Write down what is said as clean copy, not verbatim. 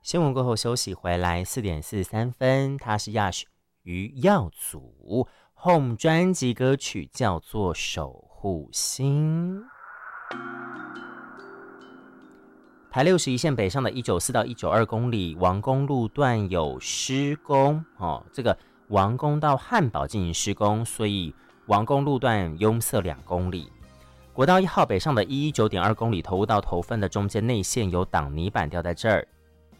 新闻过后休息回来，4:43，他是 Yash 于耀祖 Home 专辑歌曲叫做《守护星》。台61线北上的194到192公里，王公路段有施工这个王公到汉堡进行施工，所以王公路段拥塞2公里。国道1号北上的119.2公里，投入到头份的中间内线有挡泥板掉在这儿。